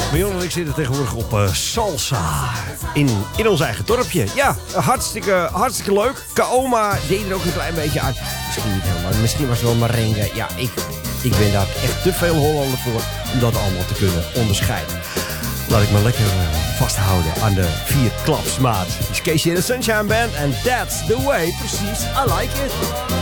Mion en ik zitten tegenwoordig op salsa in ons eigen dorpje. Ja, hartstikke leuk. Kaoma deed er ook een klein beetje aan. Misschien niet helemaal, misschien was het wel merengue. Ja, ik ben daar echt te veel Hollander voor om dat allemaal te kunnen onderscheiden. Laat ik me lekker vasthouden aan de 4 klapsmaat. It's Casey and the Sunshine Band and that's the way. Precies, I like it.